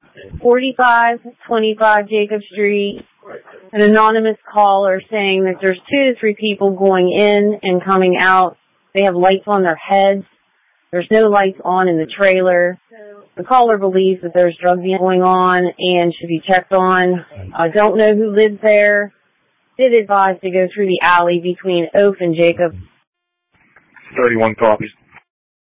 4525 Jacob Street. An anonymous caller saying that there's 2 to 3 people going in and coming out. They have lights on their heads. There's no lights on in the trailer. The caller believes that there's drug dealing going on and should be checked on. I don't know who lives there. Did advise to go through the alley between Oak and Jacob. 31 copies.